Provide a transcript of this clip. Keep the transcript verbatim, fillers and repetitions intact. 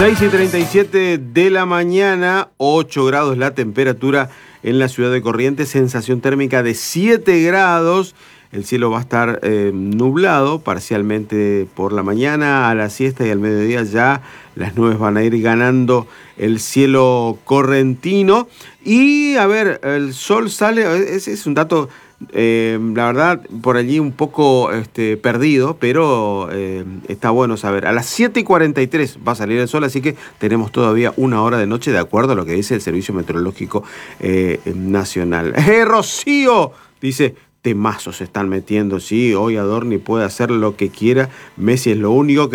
seis y treinta y siete de la mañana, ocho grados la temperatura en la ciudad de Corrientes, sensación térmica de siete grados. El cielo va a estar eh, nublado parcialmente por la mañana, a la siesta y al mediodía ya las nubes van a ir ganando el cielo correntino. Y a ver, el sol sale, ese es un dato, eh, la verdad, por allí un poco este, perdido, pero eh, está bueno saber. A las siete y cuarenta y tres va a salir el sol, así que tenemos todavía una hora de noche de acuerdo a lo que dice el Servicio Meteorológico eh, Nacional. ¡Eh, Rocío! Dice... Temazos se están metiendo, sí, hoy Adorni puede hacer lo que quiera, Messi es lo único que